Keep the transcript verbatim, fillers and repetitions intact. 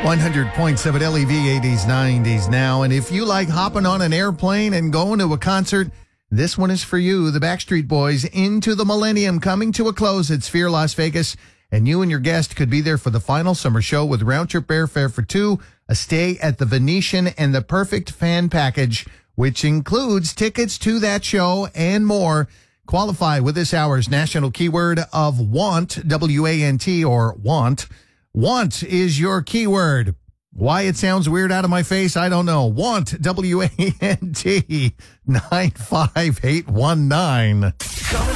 one hundred point seven L E V eighties, nineties now. And if you like hopping on an airplane and going to a concert, this one is for you. The Backstreet Boys, Into the Millennium, coming to a close at Sphere Las Vegas. And you and your guest could be there for the final summer show with round-trip airfare for two, a stay at the Venetian, and the perfect fan package, which includes tickets to that show and more. Qualify with this hour's national keyword of WANT, W A N T, or WANT. Want is your keyword. Why it sounds weird out of my face, I don't know. Want, W A N T, nine five eight one nine.